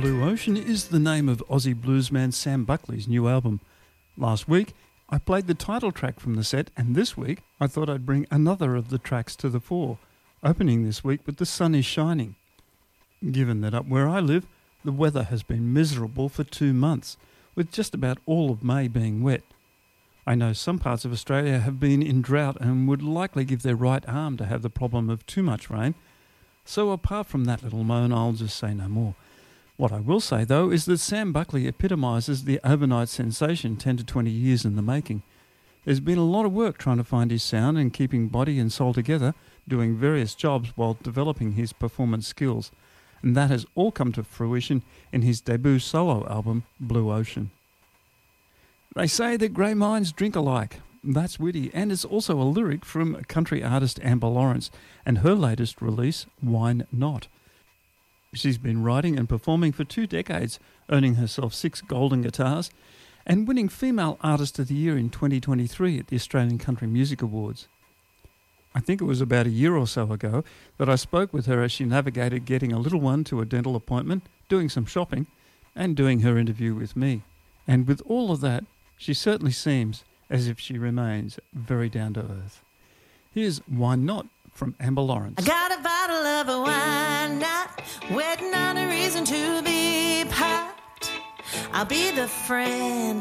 Blue Ocean is the name of Aussie bluesman Sam Buckley's new album. Last week, I played the title track from the set, and this week I thought I'd bring another of the tracks to the fore, opening this week with The Sun Is Shining. Given that up where I live, the weather has been miserable for 2 months, with just about all of May being wet. I know some parts of Australia have been in drought and would likely give their right arm to have the problem of too much rain, so apart from that little moan, I'll just say no more. What I will say, though, is that Sam Buckley epitomises the overnight sensation 10 to 20 years in the making. There's been a lot of work trying to find his sound and keeping body and soul together, doing various jobs while developing his performance skills, and that has all come to fruition in his debut solo album, Blue Ocean. They say that grey minds drink alike. That's witty, and it's also a lyric from country artist Amber Lawrence and her latest release, Wine Not. She's been writing and performing for 2 decades, earning herself 6 golden guitars and winning Female Artist of the Year in 2023 at the Australian Country Music Awards. I think it was about a year or so ago that I spoke with her as she navigated getting a little one to a dental appointment, doing some shopping, and doing her interview with me. And with all of that, she certainly seems as if she remains very down to earth. Here's Wine Not from Amber Lawrence. I got a bottle of a wine not waiting on a reason to be popped. I'll be the friend